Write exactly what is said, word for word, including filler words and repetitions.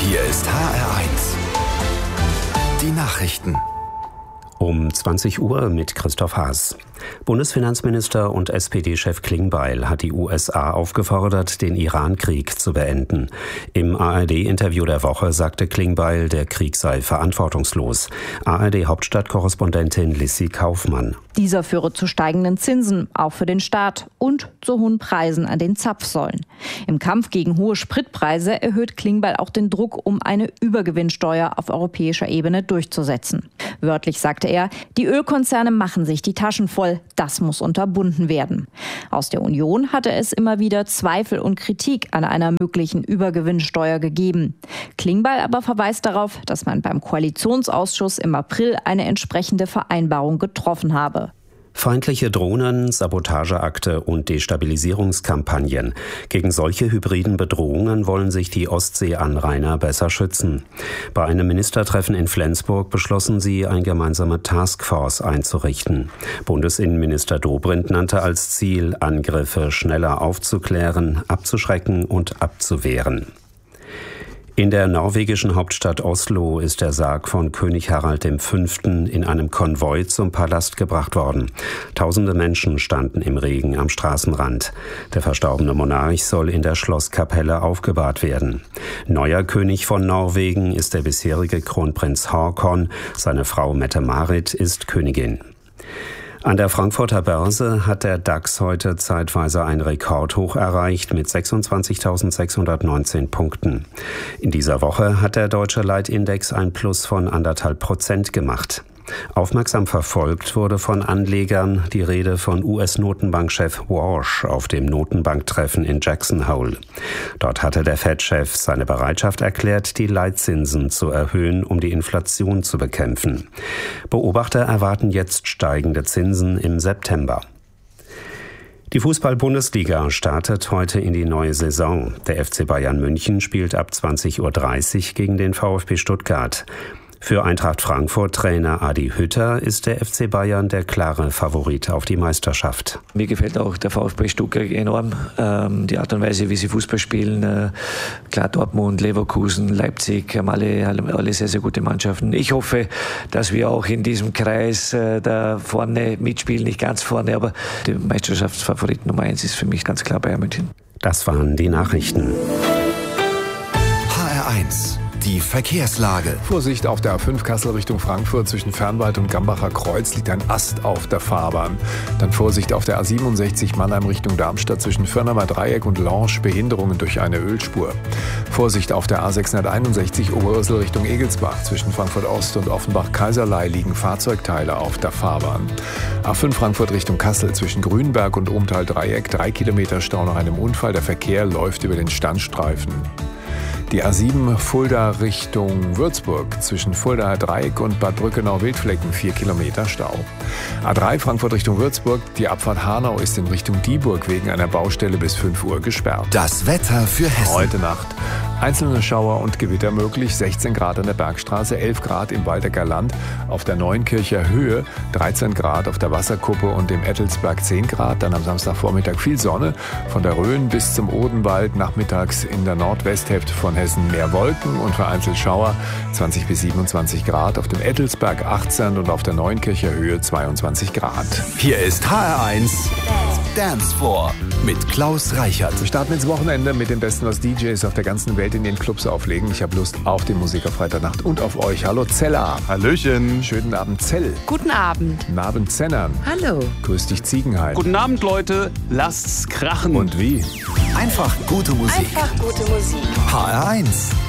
Hier ist H R eins. Die Nachrichten. Um zwanzig Uhr mit Christoph Haas. Bundesfinanzminister und S P D-Chef Klingbeil hat die U S A aufgefordert, den Iran-Krieg zu beenden. Im A R D-Interview der Woche sagte Klingbeil, der Krieg sei verantwortungslos. A R D-Hauptstadtkorrespondentin Lissy Kaufmann. Dieser führe zu steigenden Zinsen, auch für den Staat, und zu hohen Preisen an den Zapfsäulen. Im Kampf gegen hohe Spritpreise erhöht Klingbeil auch den Druck, um eine Übergewinnsteuer auf europäischer Ebene durchzusetzen. Wörtlich sagte er, die Ölkonzerne machen sich die Taschen voll, das muss unterbunden werden. Aus der Union hatte es immer wieder Zweifel und Kritik an einer möglichen Übergewinnsteuer gegeben. Klingbeil aber verweist darauf, dass man beim Koalitionsausschuss im April eine entsprechende Vereinbarung getroffen habe. Feindliche Drohnen, Sabotageakte und Destabilisierungskampagnen. Gegen solche hybriden Bedrohungen wollen sich die Ostseeanrainer besser schützen. Bei einem Ministertreffen in Flensburg beschlossen sie, eine gemeinsame Taskforce einzurichten. Bundesinnenminister Dobrindt nannte als Ziel, Angriffe schneller aufzuklären, abzuschrecken und abzuwehren. In der norwegischen Hauptstadt Oslo ist der Sarg von König Harald der Fünfte in einem Konvoi zum Palast gebracht worden. Tausende Menschen standen im Regen am Straßenrand. Der verstorbene Monarch soll in der Schlosskapelle aufgebahrt werden. Neuer König von Norwegen ist der bisherige Kronprinz Haakon. Seine Frau Mette-Marit ist Königin. An der Frankfurter Börse hat der DAX heute zeitweise ein Rekordhoch erreicht mit sechsundzwanzigtausendsechshundertneunzehn Punkten. In dieser Woche hat der deutsche Leitindex ein Plus von anderthalb Prozent gemacht. Aufmerksam verfolgt wurde von Anlegern die Rede von U S-Notenbankchef Walsh auf dem Notenbanktreffen in Jackson Hole. Dort hatte der Fed-Chef seine Bereitschaft erklärt, die Leitzinsen zu erhöhen, um die Inflation zu bekämpfen. Beobachter erwarten jetzt steigende Zinsen im September. Die Fußball-Bundesliga startet heute in die neue Saison. Der F C Bayern München spielt ab zwanzig Uhr dreißig gegen den VfB Stuttgart. Für Eintracht Frankfurt-Trainer Adi Hütter ist der F C Bayern der klare Favorit auf die Meisterschaft. Mir gefällt auch der VfB Stuttgart enorm. Ähm, die Art und Weise, wie sie Fußball spielen. Äh, klar, Dortmund, Leverkusen, Leipzig haben alle, alle sehr, sehr gute Mannschaften. Ich hoffe, dass wir auch in diesem Kreis äh, da vorne mitspielen. Nicht ganz vorne, aber der Meisterschaftsfavorit Nummer eins ist für mich ganz klar Bayern München. Das waren die Nachrichten. H R eins. Die Verkehrslage. Vorsicht auf der A fünf Kassel Richtung Frankfurt zwischen Fernwald und Gambacher Kreuz liegt ein Ast auf der Fahrbahn. Dann Vorsicht auf der A siebenundsechzig Mannheim Richtung Darmstadt zwischen Förnermer Dreieck und Lange, Behinderungen durch eine Ölspur. Vorsicht auf der A sechshunderteinundsechzig Oberursel Richtung Egelsbach zwischen Frankfurt Ost und Offenbach-Kaiserlei liegen Fahrzeugteile auf der Fahrbahn. A fünf Frankfurt Richtung Kassel zwischen Grünberg und Umtal Dreieck, drei Kilometer Stau nach einem Unfall. Der Verkehr läuft über den Standstreifen. Die A sieben Fulda Richtung Würzburg zwischen Fuldaer Dreieck und Bad Brückenau-Wildflecken vier Kilometer Stau. A drei Frankfurt Richtung Würzburg, die Abfahrt Hanau ist in Richtung Dieburg wegen einer Baustelle bis fünf Uhr gesperrt. Das Wetter für Hessen. Heute Nacht einzelne Schauer und Gewitter möglich, sechzehn Grad an der Bergstraße, elf Grad im Waldecker Land, auf der Neunkircher Höhe, dreizehn Grad auf der Wasserkuppe und im Ettelsberg zehn Grad, dann am Samstagvormittag viel Sonne, von der Rhön bis zum Odenwald, nachmittags in der Nordwesthälfte von Hessen mehr Wolken und vereinzelt Schauer, zwanzig bis siebenundzwanzig Grad, auf dem Ettelsberg achtzehn und auf der Neunkircher Höhe zweiundzwanzig Grad. Hier ist H R eins Dance Floor mit Klaus Reichert. Wir starten ins Wochenende mit den Besten, was D Js auf der ganzen Welt in den Clubs auflegen. Ich habe Lust auf die Musik auf Freitagnacht und auf euch. Hallo Zeller. Hallöchen. Schönen Abend Zell. Guten Abend. Guten Abend Zennern. Hallo. Grüß dich Ziegenhain. Guten Abend Leute, lasst's krachen. Und wie? Einfach gute Musik. Einfach gute Musik. H R eins.